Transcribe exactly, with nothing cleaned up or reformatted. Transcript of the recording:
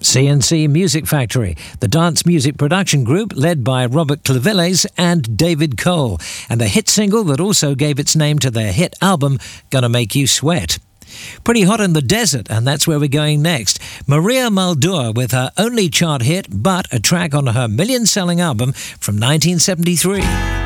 C N C Music Factory, the dance music production group led by Robert Clavilles and David Cole, and the hit single that also gave its name to their hit album, Gonna Make You Sweat. Pretty hot in the desert, and that's where we're going next. Maria Muldaur with her only chart hit, but a track on her million-selling album from nineteen seventy-three.